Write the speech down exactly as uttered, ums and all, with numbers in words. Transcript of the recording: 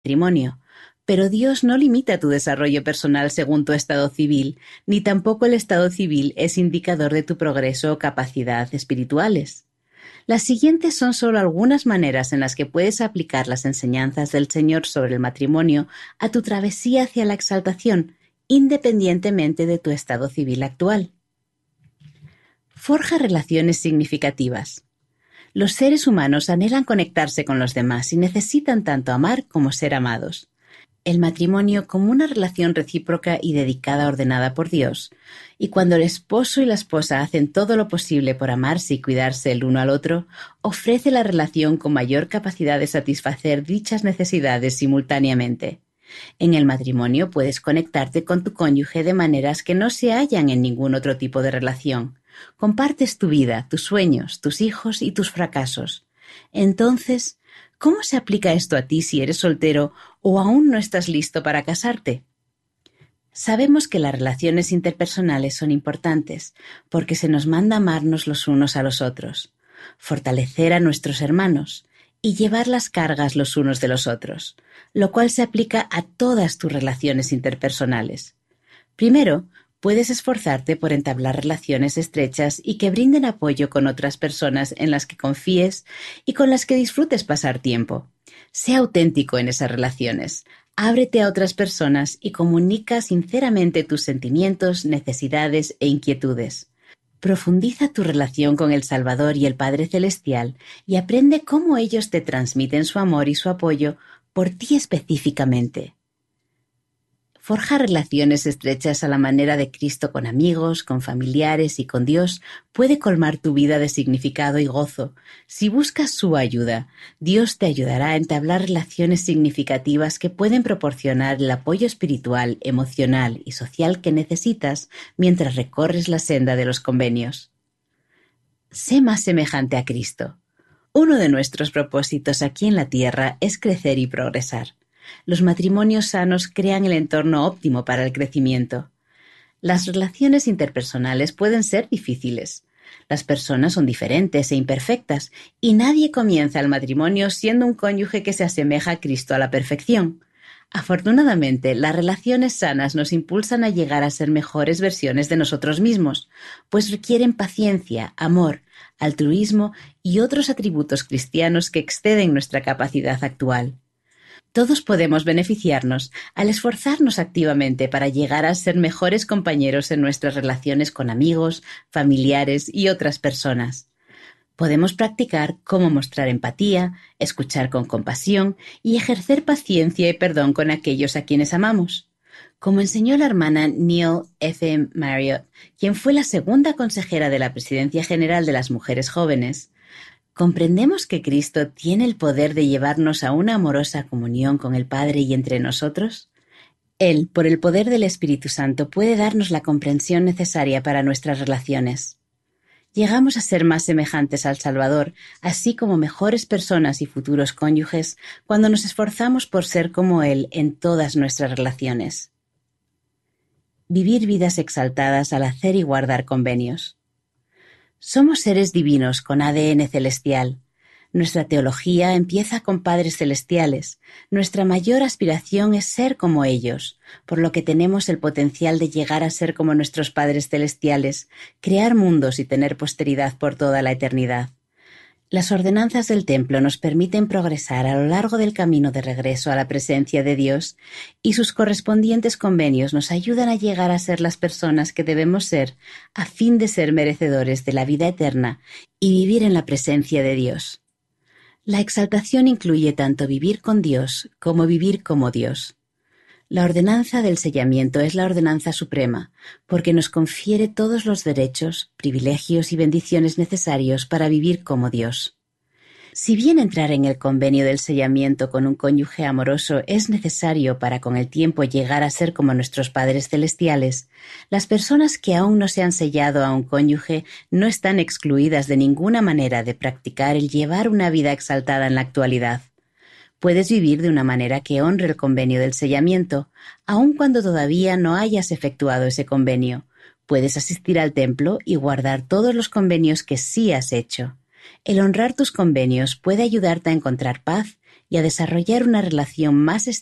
matrimonio. Pero Dios no limita tu desarrollo personal según tu estado civil, ni tampoco el estado civil es indicador de tu progreso o capacidad espirituales. Las siguientes son solo algunas maneras en las que puedes aplicar las enseñanzas del Señor sobre el matrimonio a tu travesía hacia la exaltación, independientemente de tu estado civil actual. Forja relaciones significativas. Los seres humanos anhelan conectarse con los demás y necesitan tanto amar como ser amados. El matrimonio como una relación recíproca y dedicada ordenada por Dios, y cuando el esposo y la esposa hacen todo lo posible por amarse y cuidarse el uno al otro, ofrece la relación con mayor capacidad de satisfacer dichas necesidades simultáneamente. En el matrimonio puedes conectarte con tu cónyuge de maneras que no se hallan en ningún otro tipo de relación. Compartes tu vida, tus sueños, tus hijos y tus fracasos. Entonces, ¿cómo se aplica esto a ti si eres soltero o aún no estás listo para casarte? Sabemos que las relaciones interpersonales son importantes porque se nos manda amarnos los unos a los otros, fortalecer a nuestros hermanos y llevar las cargas los unos de los otros, lo cual se aplica a todas tus relaciones interpersonales. Primero, puedes esforzarte por entablar relaciones estrechas y que brinden apoyo con otras personas en las que confíes y con las que disfrutes pasar tiempo. Sé auténtico en esas relaciones. Ábrete a otras personas y comunica sinceramente tus sentimientos, necesidades e inquietudes. Profundiza tu relación con el Salvador y el Padre Celestial y aprende cómo ellos te transmiten su amor y su apoyo por ti específicamente. Forja relaciones estrechas a la manera de Cristo con amigos, con familiares y con Dios puede colmar tu vida de significado y gozo. Si buscas su ayuda, Dios te ayudará a entablar relaciones significativas que pueden proporcionar el apoyo espiritual, emocional y social que necesitas mientras recorres la senda de los convenios. Sé más semejante a Cristo. Uno de nuestros propósitos aquí en la tierra es crecer y progresar. Los matrimonios sanos crean el entorno óptimo para el crecimiento. Las relaciones interpersonales pueden ser difíciles. Las personas son diferentes e imperfectas y nadie comienza el matrimonio siendo un cónyuge que se asemeja a Cristo a la perfección. Afortunadamente, las relaciones sanas nos impulsan a llegar a ser mejores versiones de nosotros mismos, pues requieren paciencia, amor, altruismo y otros atributos cristianos que exceden nuestra capacidad actual. Todos podemos beneficiarnos al esforzarnos activamente para llegar a ser mejores compañeros en nuestras relaciones con amigos, familiares y otras personas. Podemos practicar cómo mostrar empatía, escuchar con compasión y ejercer paciencia y perdón con aquellos a quienes amamos. Como enseñó la hermana Neil F. M. Marriott, quien fue la segunda consejera de la Presidencia General de las Mujeres Jóvenes, ¿comprendemos que Cristo tiene el poder de llevarnos a una amorosa comunión con el Padre y entre nosotros? Él, por el poder del Espíritu Santo, puede darnos la comprensión necesaria para nuestras relaciones. Llegamos a ser más semejantes al Salvador, así como mejores personas y futuros cónyuges, cuando nos esforzamos por ser como Él en todas nuestras relaciones. Vivir vidas exaltadas al hacer y guardar convenios. Somos seres divinos con A D N celestial. Nuestra teología empieza con padres celestiales. Nuestra mayor aspiración es ser como ellos, por lo que tenemos el potencial de llegar a ser como nuestros padres celestiales, crear mundos y tener posteridad por toda la eternidad. Las ordenanzas del templo nos permiten progresar a lo largo del camino de regreso a la presencia de Dios y sus correspondientes convenios nos ayudan a llegar a ser las personas que debemos ser a fin de ser merecedores de la vida eterna y vivir en la presencia de Dios. La exaltación incluye tanto vivir con Dios como vivir como Dios. La ordenanza del sellamiento es la ordenanza suprema, porque nos confiere todos los derechos, privilegios y bendiciones necesarios para vivir como Dios. Si bien entrar en el convenio del sellamiento con un cónyuge amoroso es necesario para con el tiempo llegar a ser como nuestros padres celestiales, las personas que aún no se han sellado a un cónyuge no están excluidas de ninguna manera de practicar el llevar una vida exaltada en la actualidad. Puedes vivir de una manera que honre el convenio del sellamiento, aun cuando todavía no hayas efectuado ese convenio. Puedes asistir al templo y guardar todos los convenios que sí has hecho. El honrar tus convenios puede ayudarte a encontrar paz y a desarrollar una relación más